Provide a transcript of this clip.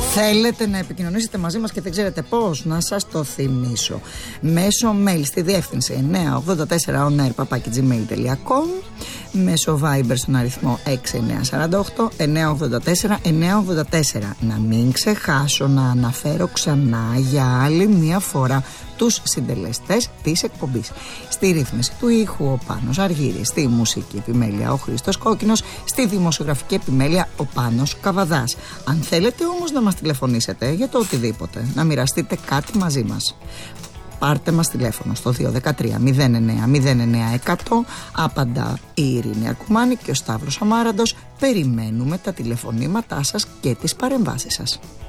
Θέλετε να επικοινωνήσετε μαζί μας και δεν ξέρετε πώς? Να σας το θυμίσω. Μέσω mail στη διεύθυνση 984onair@gmail.com, μέσω Viber στον αριθμό 6948 984 984. Να μην ξεχάσω να αναφέρω ξανά για άλλη μια φορά τους συντελεστές της εκπομπής. Στη ρύθμιση του ήχου ο Πάνος Αργύρης, στη μουσική επιμέλεια ο Χρήστος Κόκκινος, στη δημοσιογραφική επιμέλεια ο Πάνος Καβαδάς. Αν θέλετε όμως να μας τηλεφωνήσετε για το οτιδήποτε, να μοιραστείτε κάτι μαζί μας, πάρτε μας τηλέφωνο στο 213 09 09 100. Απαντά η Ειρήνη Αρκουμάνη και ο Σταύρος Αμάραντος. Περιμένουμε τα τηλεφωνήματά σας και τις παρεμβάσεις σας.